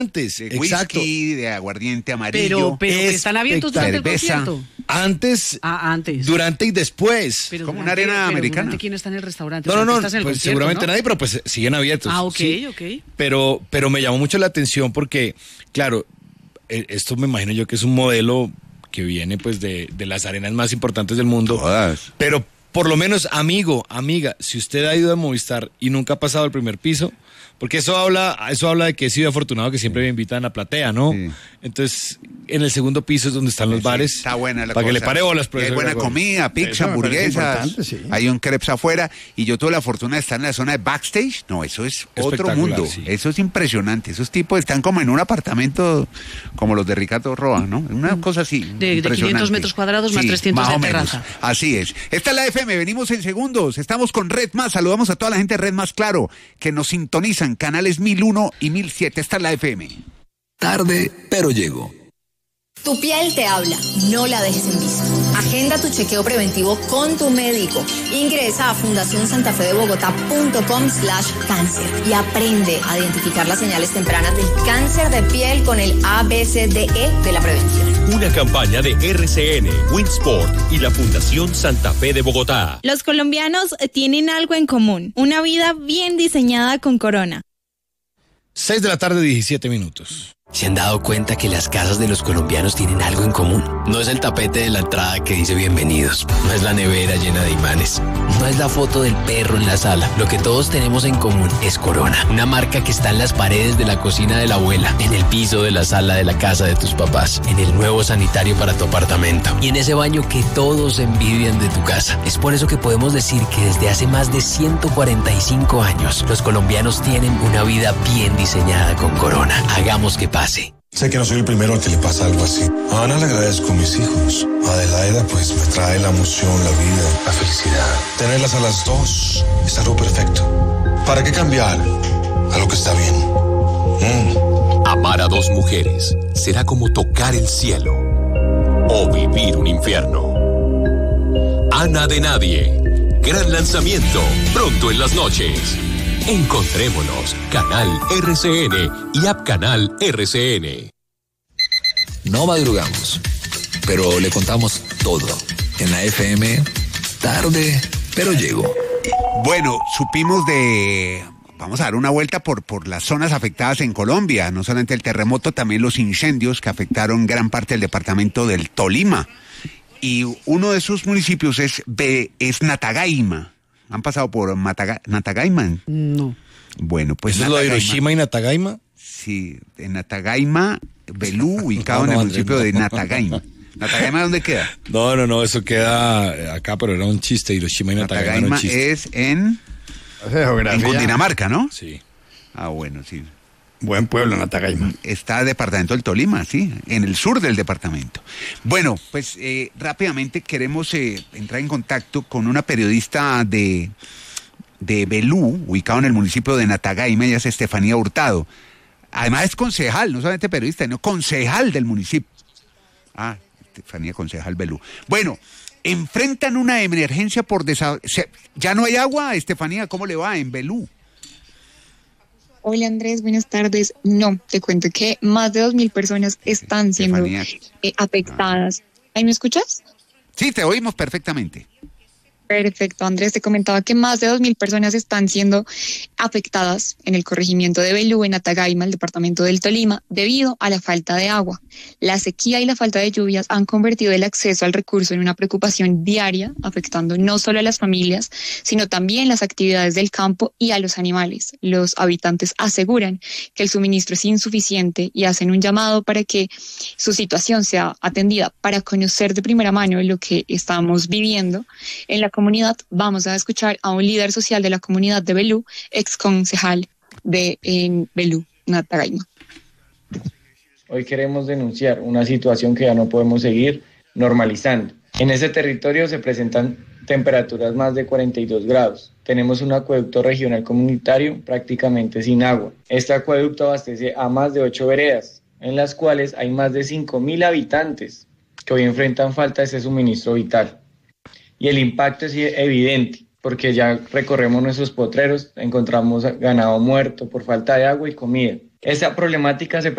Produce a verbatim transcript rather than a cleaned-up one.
Antes, de exacto. whisky, de aguardiente amarillo. Pero, pero que están abiertos durante el cerveza. concierto. Antes, Ah, antes. durante y después. Pero como durante- una arena pero americana. durante ¿quién está en el restaurante? No, O sea, no, tú no, estás en el pues concierto, seguramente ¿no? nadie, pero pues siguen abiertos. Ah, ok, sí. ok. Pero, pero me llamó mucho la atención porque, claro, eh, esto me imagino yo que es un modelo que viene pues de, de las arenas más importantes del mundo. Todas. Pero por lo menos, amigo, amiga, si usted ha ido a Movistar y nunca ha pasado el primer piso, porque eso habla, eso habla de que he sido afortunado que siempre me invitan a platea, ¿no? Sí. Entonces, en el segundo piso es donde están los Sí, bares. está buena la Para que cosa. le pare bolas, Y hay profesor buena Gregorio. comida, pizza, Eso me parece hamburguesas. importante, sí. Hay un crepes afuera. Y yo tuve la fortuna de estar en la zona de backstage. No, eso es otro Espectacular, mundo. sí. Eso es impresionante. Esos tipos están como en un apartamento como los de Ricardo Roa, ¿no? Una cosa así. De- de impresionante. quinientos metros cuadrados más trescientos más de o menos. terraza. Así es. Esta es la F M. Venimos en segundos. Estamos con Red Más. Saludamos a toda la gente de Red Más, claro, que nos sintonizan. Canales mil uno y mil siete. Esta es la F M. Tarde, pero llego. Tu piel te habla, no la dejes en visto. Agenda tu chequeo preventivo con tu médico. Ingresa a fundación santa fe de bogotá punto com slash cáncer y aprende a identificar las señales tempranas del cáncer de piel con el A B C D E de la prevención. Una campaña de R C N, Winsport y la Fundación Santa Fe de Bogotá. Los colombianos tienen algo en común, una vida bien diseñada con Corona. seis de la tarde, diecisiete minutos. ¿Se han dado cuenta que las casas de los colombianos tienen algo en común? No es el tapete de la entrada que dice bienvenidos, no es la nevera llena de imanes, no es la foto del perro en la sala. Lo que todos tenemos en común es Corona, una marca que está en las paredes de la cocina de la abuela, en el piso de la sala de la casa de tus papás, en el nuevo sanitario para tu apartamento y en ese baño que todos envidian de tu casa. Es por eso que podemos decir que desde hace más de ciento cuarenta y cinco años, los colombianos tienen una vida bien diseñada con Corona. Hagamos que pase. Sé que no soy el primero al que le pasa algo así. A Ana le agradezco a mis hijos. A Adelaida pues me trae la emoción, la vida, la felicidad. Tenerlas a las dos es algo perfecto. ¿Para qué cambiar a lo que está bien? Mm. Amar a dos mujeres será como tocar el cielo o vivir un infierno. Ana de Nadie. Gran lanzamiento pronto en las noches. Encontrémonos, Canal R C N y App Canal R C N. No madrugamos, pero le contamos todo. En la F M, tarde, pero llego. Bueno, supimos de... Vamos a dar una vuelta por, por las zonas afectadas en Colombia. No solamente el terremoto, también los incendios que afectaron gran parte del departamento del Tolima. Y uno de sus municipios es, Be- es Natagaima. ¿Han pasado por Mataga- Natagaima? No. Bueno, pues ¿Eso es lo de Natagaima. Hiroshima y Natagaima? Sí, en Natagaima, Belú, ubicado No, no, en el Andrés, municipio no. de Natagaima. ¿Natagaima dónde queda? No, no, no, eso queda acá, pero era un chiste. Hiroshima y Natagaima era Natagaima un chiste. es en, en Cundinamarca, ¿no? Sí. Ah, bueno, sí. Buen pueblo, Natagaima. Está el departamento del Tolima, sí, en el sur del departamento. Bueno, pues eh, rápidamente queremos eh, entrar en contacto con una periodista de, de Belú, ubicado en el municipio de Natagaima, ella es Estefanía Hurtado. Además es concejal, no solamente periodista, sino concejal del municipio. Ah, Estefanía, concejal Belú. Bueno, enfrentan una emergencia por desabastecimiento. ¿Ya no hay agua, Estefanía? ¿Cómo le va en Belú? Hola Andrés, buenas tardes. No, te cuento que más de dos mil personas están siendo Estefanía. eh, afectadas. ¿Ahí me escuchas? Sí, te oímos perfectamente. Perfecto, Andrés, te comentaba que más de dos mil personas están siendo afectadas en el corregimiento de Belú, en Natagaima, el departamento del Tolima, debido a la falta de agua. La sequía y la falta de lluvias han convertido el acceso al recurso en una preocupación diaria, afectando no solo a las familias, sino también las actividades del campo y a los animales. Los habitantes aseguran que el suministro es insuficiente y hacen un llamado para que su situación sea atendida. Para conocer de primera mano lo que estamos viviendo en la comunidad, vamos a escuchar a un líder social de la comunidad de Belú, ex concejal de en Belú, Natagaima. Hoy queremos denunciar una situación que ya no podemos seguir normalizando. En ese territorio se presentan temperaturas más de cuarenta y dos grados. Tenemos un acueducto regional comunitario prácticamente sin agua. Este acueducto abastece a más de ocho veredas, en las cuales hay más de cinco mil habitantes que hoy enfrentan falta de ese suministro vital. Y el impacto es evidente, porque ya recorremos nuestros potreros, encontramos ganado muerto por falta de agua y comida. Esa problemática se